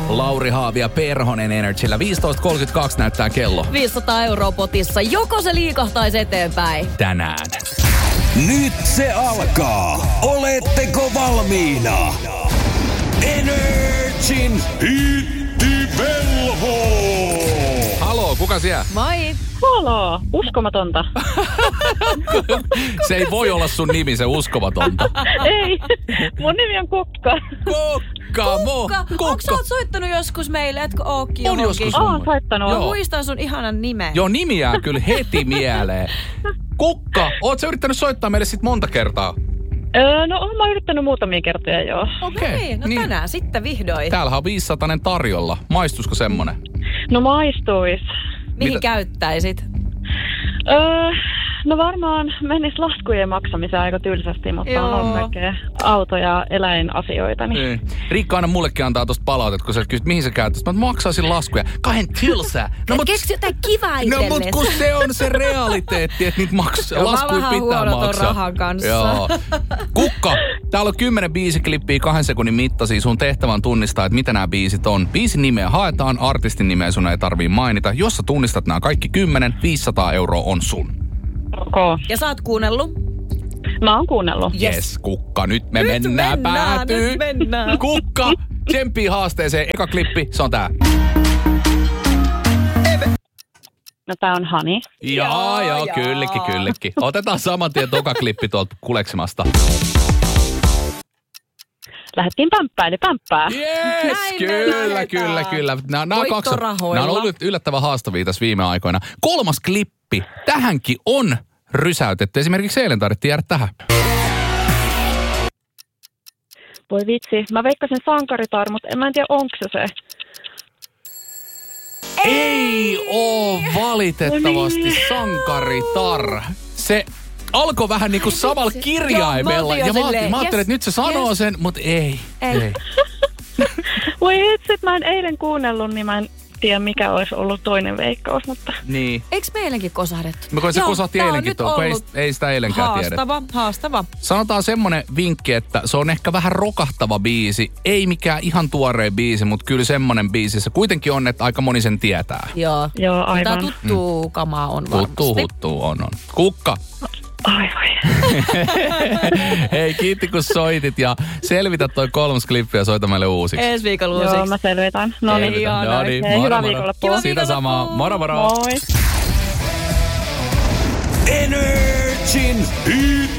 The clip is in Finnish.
Lauri Haavi ja Perhonen Energyllä. 15.32 näyttää kello. 500 € potissa. Joko se liikahtaisi eteenpäin? Tänään. Nyt se alkaa. Oletteko valmiina? Energin hittivelho! Haloo, kuka siellä? Moi. Haloo, uskomatonta. Se ei voi olla sun nimi, se uskomatonta. Ei, mun nimi on Kukka. Kukka. Onko sä oot soittanut joskus meille, etkö ookin On johonkin? joskus. Oon soittanut. Joo. Muistan sun ihanan nimen. Joo, nimi jää kyllä heti mieleen. Kukka, oot sä yrittänyt soittaa meille sit monta kertaa? No oon mä yrittänyt muutamia kertoja, joo. Okei. No tänään sitten vihdoin. Täällähän on 500 tarjolla. Maistusko semmonen? No maistuis. Mihin Mitä? käyttäisit? No varmaan menis laskujen maksamiseen aika tylsästi, mutta Joo. on kaikkea auto- ja eläinasioita. Niin. Riikka aina mullekin antaa tosta palautet, kun sä kysyt, mihin sä käyttäisit. Mä maksaisin laskuja. Kahden tylsää. Keksi jotain kivaa No itsellesi. mut kun se on se realiteetti, että niitä laskuja vähän pitää huono ton maksaa. rahan kanssa. Joo. Kukka, täällä on 10 biisiklippiä 2 sekunnin mittaisia. Sun tehtävä on tunnistaa, että mitä nämä biisit on. Biisin nimeä haetaan, artistin nimeä sun ei tarvii mainita. Jos sä tunnistat nämä kaikki 10, 500 € on sun. Okay. Ja sä oot kuunnellut? Mä oon kuunnellut. Yes, Kukka, nyt mennään päätyy. Nyt mennään. Kukka, tsemppii haasteeseen. Eka klippi, se on tää. No tää on Hani. Joo, kyllikki. Otetaan saman tien toka klippi tuolta kuleksimasta. Lähdettiin pämppää. Yes, Näin kyllä. Nämä on Voittorahoilla. ollut yllättävän haastavia tässä viime aikoina. 3. klippi. Tähänkin on rysäytetty. Esimerkiksi eilen tarvittiin jäädä tähän. Voi vitsi, mä veikkasin sankaritar, mutta en mä tiedä onko se. Ei oo valitettavasti sankaritar. Se alkoi vähän niinku samalla kirjaimella. Joo, Ja mä silleen, ajattelin, että nyt se sanoo sen, mutta ei. Voi vitsi, mä en eilen kuunnellut, niin mä en tiedä mikä olisi ollut toinen veikkaus, mutta... Niin. Eiks me eilenkin kosahdettu? Mä koin, se kosahti tää on eilenkin nyt tuon, kun ollut ei sitä eilenkään tiedä. Haastava. Sanotaan semmonen vinkki, että se on ehkä vähän rokahtava biisi. Ei mikään ihan tuoreen biisi, mutta kyllä semmonen biisi se kuitenkin on, että aika moni sen tietää. Joo. Joo, aivan. Tää tuttuu kamaa on varmasti. Huttuu on. Kukka. Ai. Hei, kiitti kun soitit ja selvitä toi 3. klippi ja soita meille uusiksi. Ensi viikolla Joo, uusiksi. mä selvitän. No niin, No niin, Hei, moro, hyvää moro. viikonloppua. Sitä samaa. Moro. Moi. Energin